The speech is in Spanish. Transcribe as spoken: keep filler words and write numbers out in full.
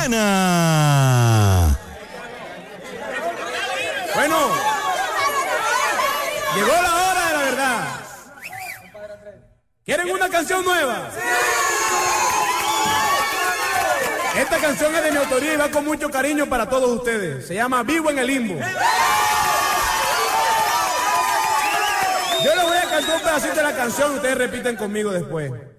Suena. Bueno, llegó la hora de la verdad. ¿Quieren una canción nueva? Esta canción es de mi autoría y va con mucho cariño para todos ustedes. Se llama Vivo en el Limbo. Yo les voy a cantar un pedacito de la canción y ustedes repiten conmigo después.